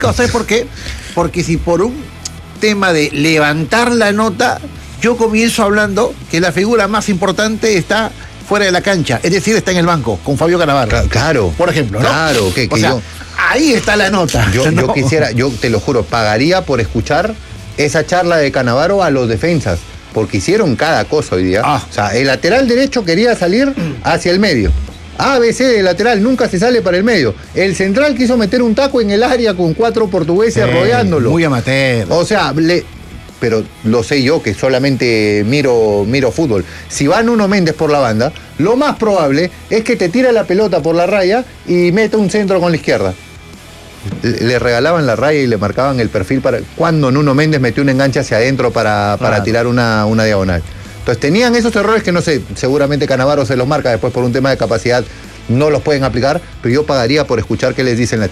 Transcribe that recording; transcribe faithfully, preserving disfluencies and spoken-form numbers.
¿Sabes por qué? Porque si por un tema de levantar la nota, yo comienzo hablando que la figura más importante está fuera de la cancha, es decir, está en el banco, con Fabio Cannavaro. Claro. Por ejemplo, ¿no? Claro, que, que o sea, yo... ahí está la nota. Yo, ¿no? yo quisiera, yo te lo juro, pagaría por escuchar esa charla de Cannavaro a los defensas, porque hicieron cada cosa hoy día. Ah. O sea, el lateral derecho quería salir hacia el medio. A B C de lateral, nunca se sale para el medio. El central quiso meter un taco en el área con cuatro portugueses Sí, rodeándolo. Muy amateur. O sea, le, pero lo sé yo que solamente miro, miro fútbol. Si va Nuno Méndez por la banda, lo más probable es que te tire la pelota por la raya y meta un centro con la izquierda. Le, le regalaban la raya y le marcaban el perfil para cuando Nuno Méndez metió un enganche hacia adentro para, para Claro. tirar una, una diagonal. Entonces tenían esos errores que no sé, seguramente Cannavaro se los marca después por un tema de capacidad, no los pueden aplicar, pero yo pagaría por escuchar qué les dicen la